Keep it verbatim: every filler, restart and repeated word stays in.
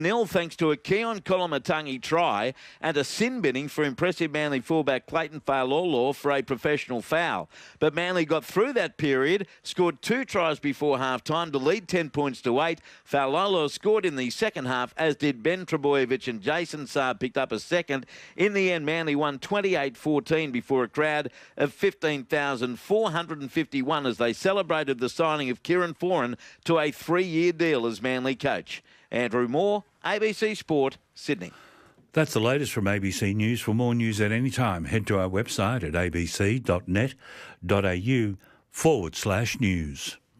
Nil thanks to a Keon Kolomatangi try and a sin binning for impressive Manly fullback Clayton Failolo for a professional foul. But Manly got through that period, scored two tries before half-time to lead ten points to eight. Failolo scored in the second half, as did Ben Trebojevic, and Jason Saab picked up a second. In the end, Manly won twenty-eight fourteen before a crowd of fifteen thousand four hundred fifty-one as they celebrated the signing of Kieran Foran to a three-year deal as Manly coach. Andrew Moore, A B C Sport, Sydney. That's the latest from A B C News. For more news at any time, head to our website at abc.net.au forward slash news.